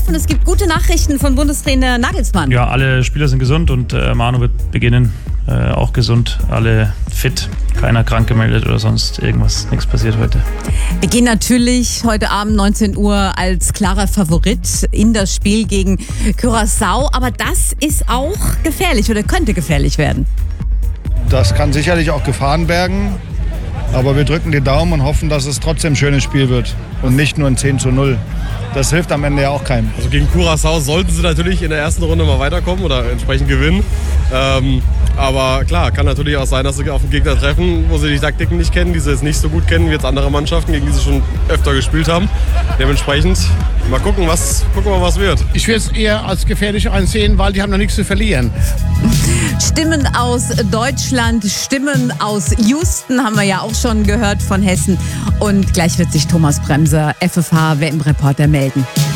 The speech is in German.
und es gibt gute Nachrichten von Bundestrainer Nagelsmann. Ja, alle Spieler sind gesund und Manu wird beginnen. Auch gesund, alle fit, keiner krank gemeldet oder sonst irgendwas, nichts passiert heute. Wir gehen natürlich heute Abend 19 Uhr als klarer Favorit in das Spiel gegen Curaçao, aber das ist auch gefährlich oder könnte gefährlich werden. Das kann sicherlich auch Gefahren bergen, aber wir drücken die Daumen und hoffen, dass es trotzdem ein schönes Spiel wird und nicht nur ein 10:0. Das hilft am Ende ja auch keinem. Also gegen Curaçao sollten sie natürlich in der ersten Runde mal weiterkommen oder entsprechend gewinnen. Aber klar, kann natürlich auch sein, dass sie auf einen Gegner treffen, wo sie die Taktiken nicht kennen, die sie jetzt nicht so gut kennen wie jetzt andere Mannschaften, gegen die sie schon öfter gespielt haben. Dementsprechend mal gucken, was wird. Ich würde es eher als gefährlich ansehen, weil die haben noch nichts zu verlieren. Stimmen aus Deutschland, Stimmen aus Houston haben wir ja auch schon gehört von Hessen. Und gleich wird sich Thomas Bremser, FFH-WM-Reporter, melden.